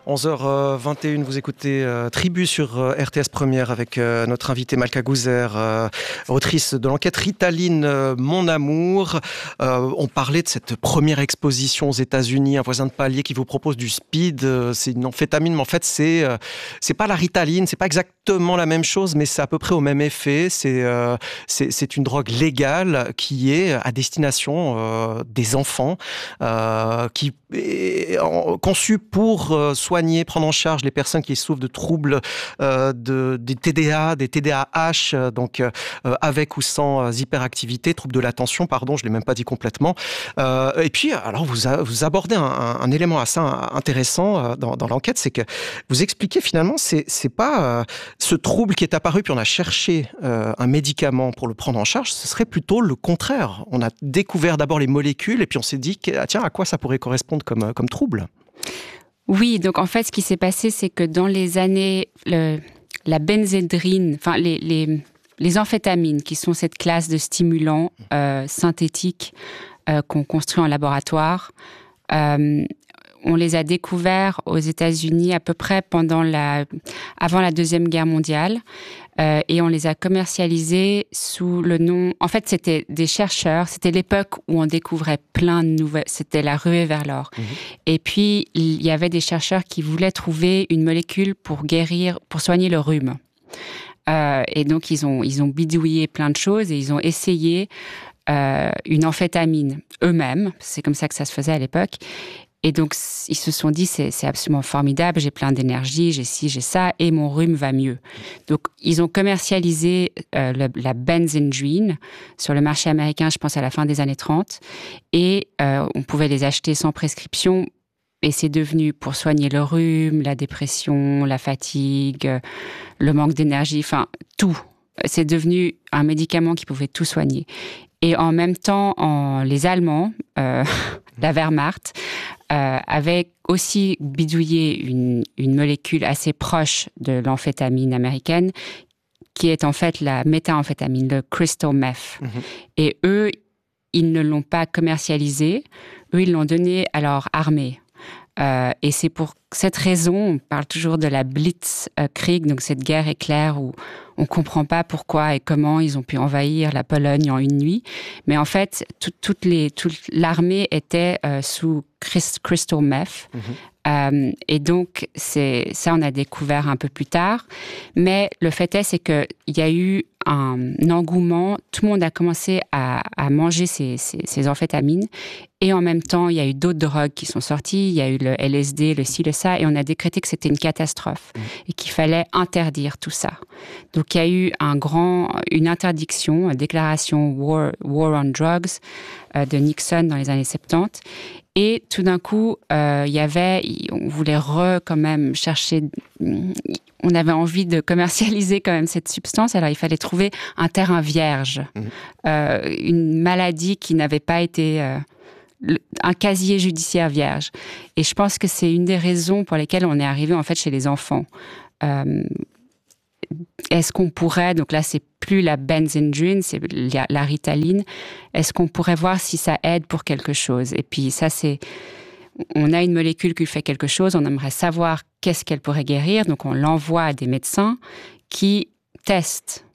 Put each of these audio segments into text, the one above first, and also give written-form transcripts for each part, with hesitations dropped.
11h21, vous écoutez Tribu sur RTS Première avec notre invitée Malka Gouzer, autrice de l'enquête Ritaline, Mon Amour. On parlait de cette première exposition aux États-Unis, un voisin de palier qui vous propose du speed. C'est une amphétamine, mais en fait, c'est pas la Ritaline, c'est pas exactement la même chose, mais c'est à peu près au même effet. C'est une drogue légale qui est à destination des enfants, qui est conçue pour soigner, prendre en charge les personnes qui souffrent de troubles des TDA, des TDAH, donc avec ou sans hyperactivité, troubles de l'attention, pardon, je l'ai même pas dit complètement. Et puis, alors vous abordez un élément assez intéressant dans l'enquête, c'est que vous expliquez finalement, c'est pas ce trouble qui est apparu, puis on a cherché un médicament pour le prendre en charge, ce serait plutôt le contraire. On a découvert d'abord les molécules, et puis on s'est dit, tiens, à quoi ça pourrait correspondre comme trouble ? Oui, donc en fait, ce qui s'est passé, c'est que dans les années, la benzédrine, enfin les amphétamines, qui sont cette classe de stimulants synthétiques qu'on construit en laboratoire, on les a découverts aux États-Unis à peu près avant la Deuxième Guerre mondiale, et on les a commercialisés sous le nom... En fait, c'était des chercheurs, c'était l'époque où on découvrait plein de nouvelles... C'était la ruée vers l'or. Mmh. Et puis, il y avait des chercheurs qui voulaient trouver une molécule pour soigner le rhume. Et donc, ils ont bidouillé plein de choses et ils ont essayé une amphétamine eux-mêmes. C'est comme ça que ça se faisait à l'époque. Et donc, ils se sont dit, c'est absolument formidable, j'ai plein d'énergie, j'ai ci, j'ai ça, et mon rhume va mieux. Donc, ils ont commercialisé la benzedrine sur le marché américain, je pense, à la fin des années 30. Et on pouvait les acheter sans prescription. Et c'est devenu pour soigner le rhume, la dépression, la fatigue, le manque d'énergie, enfin, tout. C'est devenu un médicament qui pouvait tout soigner. Et en même temps, les Allemands, la Wehrmacht, avait aussi bidouillé une molécule assez proche de l'amphétamine américaine, qui est en fait la méthamphétamine, le crystal meth. Mmh. Et eux, ils ne l'ont pas commercialisé. Eux, ils l'ont donné à leur armée. Et c'est pour cette raison, on parle toujours de la Blitzkrieg, donc cette guerre éclair où on ne comprend pas pourquoi et comment ils ont pu envahir la Pologne en une nuit. Mais en fait, toute l'armée était sous crystal meth. Mmh. Et donc, ça, on a découvert un peu plus tard. Mais le fait est, c'est qu'il y a eu un engouement. Tout le monde a commencé à manger ces amphétamines. Et en même temps, il y a eu d'autres drogues qui sont sorties. Il y a eu le LSD, le ci, le ça. Et on a décrété que c'était une catastrophe et qu'il fallait interdire tout ça. Donc, il y a eu une interdiction, une déclaration War on Drugs de Nixon dans les années 70. Et tout d'un coup, on voulait quand même chercher... On avait envie de commercialiser quand même cette substance, alors il fallait trouver un terrain vierge. Une maladie qui n'avait pas été... un casier judiciaire vierge. Et je pense que c'est une des raisons pour lesquelles on est arrivé en fait chez les enfants. Est-ce qu'on pourrait, donc là c'est plus la benzedrine, c'est la Ritaline, est-ce qu'on pourrait voir si ça aide pour quelque chose? Et puis ça on a une molécule qui fait quelque chose, on aimerait savoir qu'est-ce qu'elle pourrait guérir, donc on l'envoie à des médecins qui testent.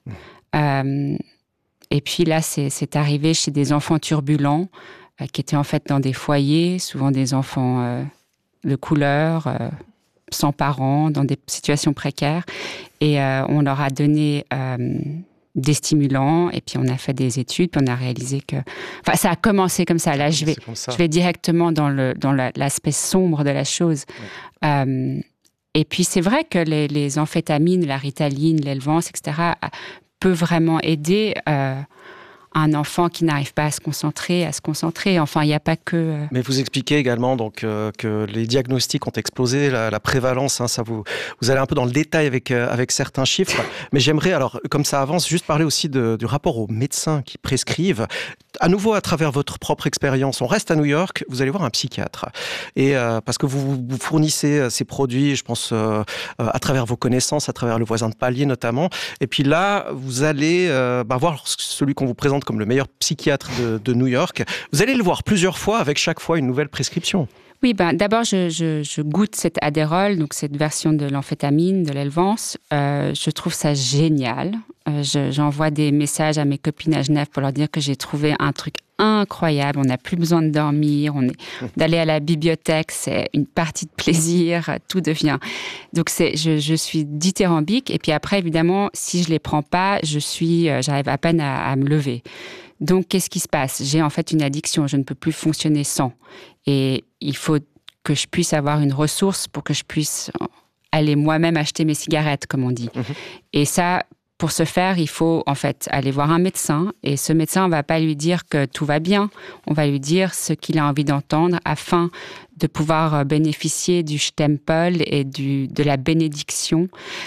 Et puis là c'est arrivé chez des enfants turbulents, qui étaient en fait dans des foyers, souvent des enfants de couleur, sans parents, dans des situations précaires. Et on leur a donné des stimulants, et puis on a fait des études, puis on a réalisé que... Enfin, ça a commencé comme ça. Là, je vais directement dans l'aspect sombre de la chose. Ouais. Et puis, c'est vrai que les amphétamines, la Ritaline, l'Elvance, etc., peuvent vraiment aider... un enfant qui n'arrive pas à se concentrer. Enfin, il n'y a pas que... Mais vous expliquez également donc, que les diagnostics ont explosé, la prévalence, hein, ça vous allez un peu dans le détail avec certains chiffres. Mais j'aimerais, alors, comme ça avance, juste parler aussi du rapport aux médecins qui prescrivent. À nouveau, à travers votre propre expérience, on reste à New York, vous allez voir un psychiatre. Et parce que vous fournissez ces produits, je pense, à travers vos connaissances, à travers le voisin de palier notamment. Et puis là, vous allez voir celui qu'on vous présente comme le meilleur psychiatre de New York. Vous allez le voir plusieurs fois, avec chaque fois une nouvelle prescription. Oui, d'abord, je goûte cet Adderall, donc cette version de l'amphétamine, de l'Elvance. Je trouve ça génial. J'envoie des messages à mes copines à Genève pour leur dire que j'ai trouvé un truc incroyable. On n'a plus besoin de dormir, d'aller à la bibliothèque, c'est une partie de plaisir, tout devient. Donc je suis dithyrambique. Et puis après, évidemment, si je les prends pas, j'arrive à peine à me lever. Donc, qu'est-ce qui se passe? J'ai en fait une addiction, je ne peux plus fonctionner sans. Et il faut que je puisse avoir une ressource pour que je puisse aller moi-même acheter mes cigarettes, comme on dit. Et ça, pour ce faire, il faut en fait aller voir un médecin. Et ce médecin, on ne va pas lui dire que tout va bien. On va lui dire ce qu'il a envie d'entendre afin de pouvoir bénéficier du Stempel et de la bénédiction,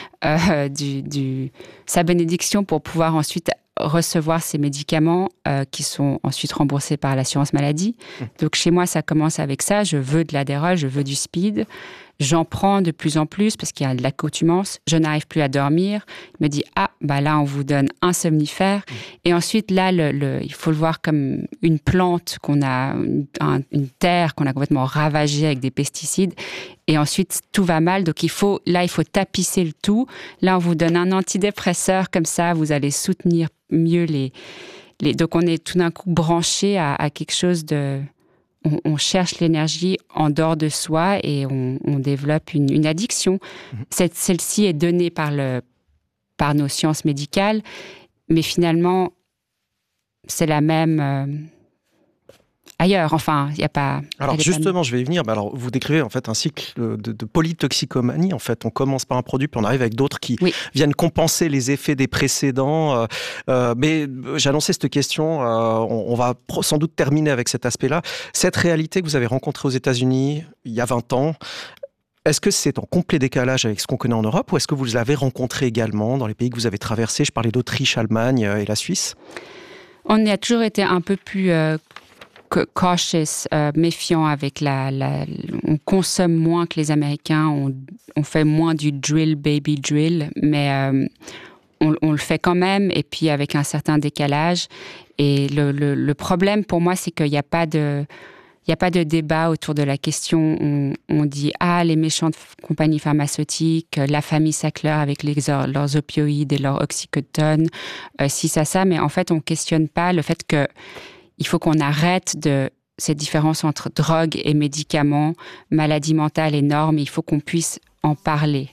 sa bénédiction pour pouvoir ensuite recevoir ces médicaments qui sont ensuite remboursés par l'assurance maladie. Donc chez moi, ça commence avec ça. Je veux de l'Adderall, je veux du speed. J'en prends de plus en plus parce qu'il y a de l'accoutumance. Je n'arrive plus à dormir. Il me dit là, on vous donne un somnifère. Et ensuite, là, il faut le voir comme une plante qu'on a, une terre qu'on a complètement ravagée avec des pesticides. Et ensuite, tout va mal. Donc, il faut tapisser le tout. Là, on vous donne un antidépresseur. Comme ça, vous allez soutenir mieux donc, on est tout d'un coup branché à quelque chose de... On cherche l'énergie en dehors de soi et on développe une addiction. Celle-ci est donnée par nos sciences médicales, mais finalement, c'est la même ailleurs. Enfin, il n'y a pas... Alors justement, je vais y venir. Alors, vous décrivez en fait un cycle de polytoxicomanie. En fait, on commence par un produit, puis on arrive avec d'autres qui viennent compenser les effets des précédents. Mais j'ai annoncé cette question. On va sans doute terminer avec cet aspect-là. Cette réalité que vous avez rencontrée aux États-Unis il y a 20 ans, est-ce que c'est en complet décalage avec ce qu'on connaît en Europe, ou est-ce que vous l'avez rencontré également dans les pays que vous avez traversés? Je parlais d'Autriche, Allemagne et la Suisse. On a toujours été un peu plus... cautious, méfiant avec on consomme moins que les Américains, on fait moins du drill, baby drill, mais on le fait quand même, et puis avec un certain décalage. Et le problème pour moi, c'est qu'il n'y a pas de débat autour de la question. On dit, les méchantes compagnies pharmaceutiques, la famille Sackler avec leurs opioïdes et leurs oxycodone, ça, mais en fait, on ne questionne pas le fait que il faut qu'on arrête cette différence entre drogue et médicaments, maladie mentale et normes. Il faut qu'on puisse en parler.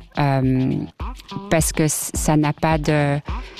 Parce que ça n'a pas de...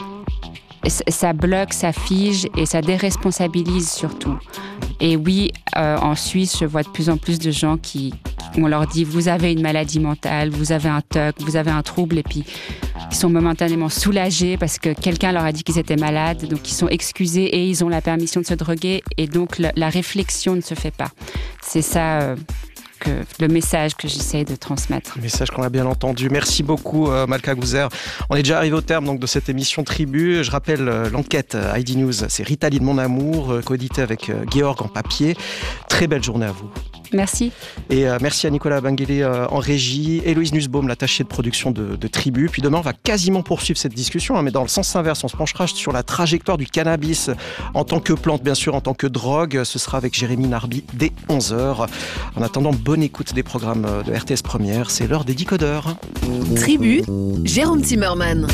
Ça bloque, ça fige et ça déresponsabilise surtout. Et oui, en Suisse, je vois de plus en plus de gens on leur dit « vous avez une maladie mentale, vous avez un TOC, vous avez un trouble » et puis ils sont momentanément soulagés parce que quelqu'un leur a dit qu'ils étaient malades, donc ils sont excusés et ils ont la permission de se droguer et donc la réflexion ne se fait pas. C'est ça... le message que j'essaie de transmettre. Le message qu'on a bien entendu. Merci beaucoup, Malka Gouzer. On est déjà arrivé au terme donc, de cette émission Tribu. Je rappelle l'enquête ID News, c'est Ritaline Mon Amour, coédité avec Georg en papier. Très belle journée à vous. Merci. Et merci à Nicolas Benguélé en régie, Héloïse Nussbaum, l'attachée de production de Tribu. Puis demain, on va quasiment poursuivre cette discussion, mais dans le sens inverse, on se penchera sur la trajectoire du cannabis en tant que plante, bien sûr, en tant que drogue. Ce sera avec Jérémy Narby dès 11h. En attendant, bonne écoute des programmes de RTS Première. C'est l'heure des décodeurs. Tribu, Jérôme Zimmermann.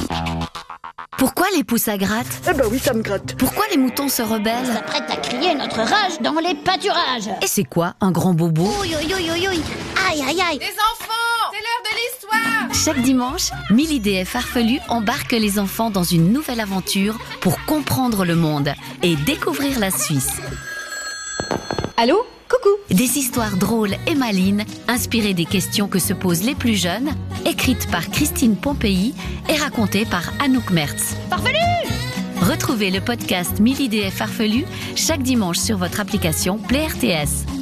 Pourquoi les pouces à gratte? Eh ben oui, ça me gratte. Pourquoi les moutons se rebellent? Ça prête à crier notre rage dans les pâturages. Et c'est quoi un grand bobo? Ouïe, ouïe, ouïe, ouïe, ouïe. Aïe, aïe, aïe. Les enfants, c'est l'heure de l'histoire. Chaque dimanche, 1000 idées farfelues embarquent les enfants dans une nouvelle aventure pour comprendre le monde et découvrir la Suisse. Allô? Coucou. Des histoires drôles et malines, inspirées des questions que se posent les plus jeunes, écrites par Christine Pompéi et racontées par Anouk Mertz. Farfelu! Retrouvez le podcast 1000 idées farfelues chaque dimanche sur votre application Play RTS.